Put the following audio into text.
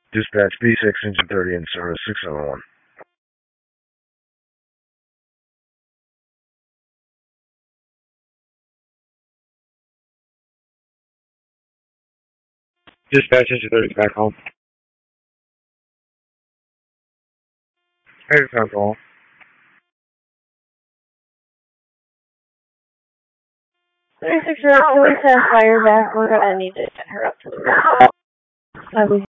Dispatch B6, engine 30 in service, 671. Dispatch, engine 30 back home. Hey, phone call. Always have fire back. We're gonna need to get her up to the